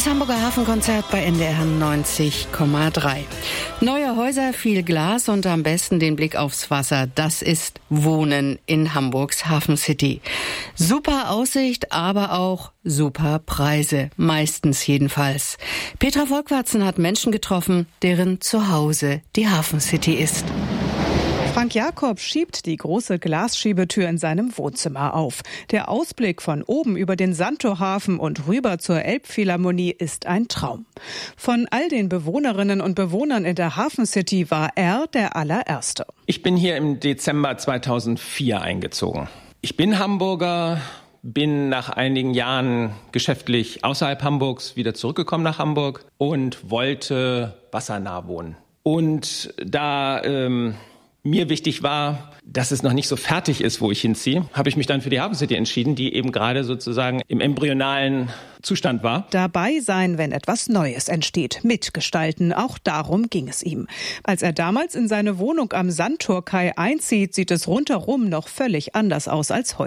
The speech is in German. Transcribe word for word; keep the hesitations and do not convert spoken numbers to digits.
Das Hamburger Hafenkonzert bei N D R neunzig Komma drei. Neue Häuser, viel Glas und am besten den Blick aufs Wasser. Das ist Wohnen in Hamburgs Hafencity. Super Aussicht, aber auch super Preise. Meistens jedenfalls. Petra Volkwarzen hat Menschen getroffen, deren Zuhause die Hafencity ist. Frank Jakob schiebt die große Glasschiebetür in seinem Wohnzimmer auf. Der Ausblick von oben über den Sandtorhafen und rüber zur Elbphilharmonie ist ein Traum. Von all den Bewohnerinnen und Bewohnern in der Hafencity war er der allererste. Ich bin hier im Dezember zweitausendvier eingezogen. Ich bin Hamburger, bin nach einigen Jahren geschäftlich außerhalb Hamburgs wieder zurückgekommen nach Hamburg und wollte wassernah wohnen. Und da ähm, mir wichtig war, dass es noch nicht so fertig ist, wo ich hinziehe, habe ich mich dann für die Hafencity entschieden, die eben gerade sozusagen im embryonalen Zustand war. Dabei sein, wenn etwas Neues entsteht, mitgestalten, auch darum ging es ihm. Als er damals in seine Wohnung am Sandtorkai einzieht, sieht es rundherum noch völlig anders aus als heute.